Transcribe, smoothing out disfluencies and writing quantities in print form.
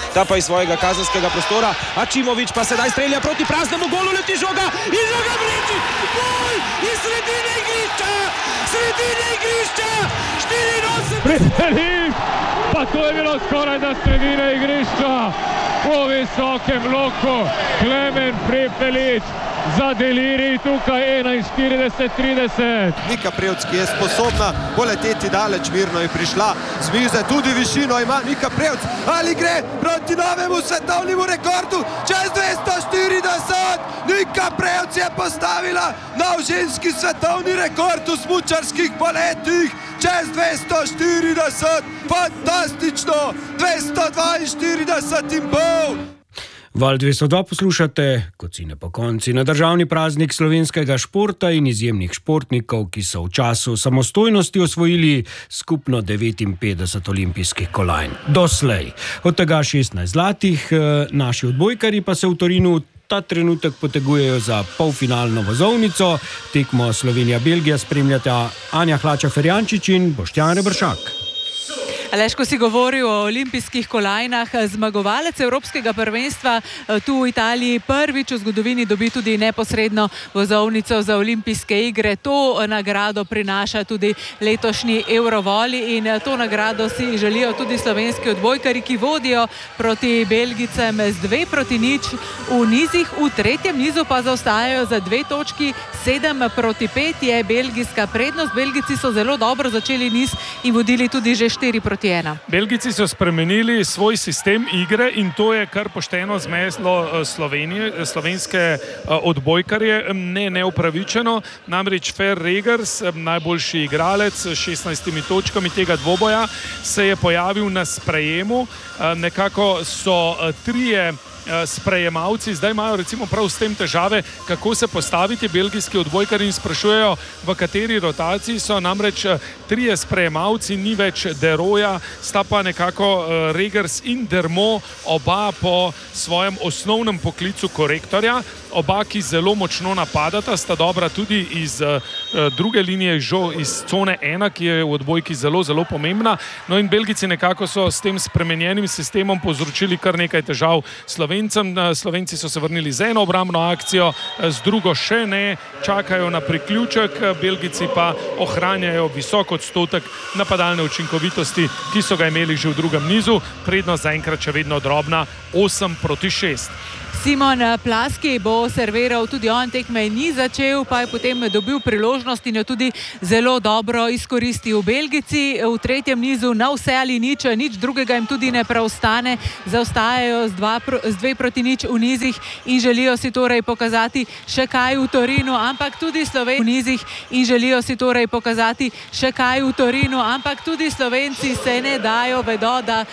ta pa iz svojega kazenskega prostora. Ačimović pa sedaj strelja proti praznemu golu, leti žoga in žoga vreči. Gol iz sredine igrišča! Sredine igrišča! 84! Prepelić! Pa to je bilo skoraj da sredine igrišča. Po visokem loku Klemen Prepelić zadeliri tukaj 41-30. Nika Prevc, ki je sposobna poleteti daleč, mirno je prišla z mize, tudi višino ima Nika Prevc, ali gre proti novemu svetovnemu rekordu čez 240. Nika Prevc je postavila nov ženski svetovni rekord v smučarskih poletih čez 240. Fantastično! 242,5. Val 202 poslušate, Kocine po konci, na državni praznik slovenskega športa in izjemnih športnikov, ki so v času samostojnosti osvojili skupno 59 olimpijskih kolajn. Doslej. Od tega 16 zlatih, naši odbojkarji pa se v Torinu ta trenutek potegujejo za polfinalno vozovnico. Tekmo Slovenija-Belgija spremljata Anja Hlača-Ferjančič in Boštjan Rebršak. Aleš, ko si govoril o olimpijskih kolajnah, zmagovalec Evropskega prvenstva tu v Italiji prvič v zgodovini dobi tudi neposredno vozovnico za olimpijske igre. To nagrado prinaša tudi letošnji Eurovoli in to nagrado si želijo tudi slovenski odbojkarji, ki vodijo proti Belgicem z 2-0 v nizih. V tretjem nizu pa zaostajajo za 2 točki, 7-5 je belgijska prednost. Belgijci so zelo dobro začeli niz in vodili tudi že 4-1. Belgijci so spremenili svoj sistem igre in to je kar pošteno zmeslo slovenske odbojkarje, ne neupravičeno. Namreč Fer Regers, najboljši igralec s 16 točkami tega dvoboja, se je pojavil na sprejemu. Nekako so trije sprejemalci, zdaj imajo recimo prav s tem težave, kako se postaviti. Belgijski odbojkarji in sprašujejo, v kateri rotaciji so. Namreč trije sprejemalci, ni več Deroja, sta pa nekako Regers in Dermo, oba po svojem osnovnem poklicu korektorja, oba, ki zelo močno napadata, sta dobra tudi iz druge linije, iz cone 1, ki je v odbojki zelo, zelo pomembna. No in Belgijci nekako so s tem spremenjenim sistemom povzročili kar nekaj težav Slovencem. Slovenci so se vrnili z eno obrambno akcijo, z drugo še ne, čakajo na priključek, Belgijci pa ohranjajo visok odstotek napadalne učinkovitosti, ki so ga imeli že v drugem nizu. Prednost zaenkrat še vedno drobna, 8-6. Simon Plaski bo serviral, tudi on tekme ni začel, pa je potem dobil priložnost in jo tudi zelo dobro izkoristil. Belgijci v tretjem nizu na vse ali nič drugega jim tudi ne preostane, zaostajajo z 2-0 v nizih in želijo si torej pokazati še kaj v Torinu, ampak tudi Slovenci v nizih in želijo si torej pokazati še kaj v Torinu, ampak tudi Slovenci se ne dajo, vedo, da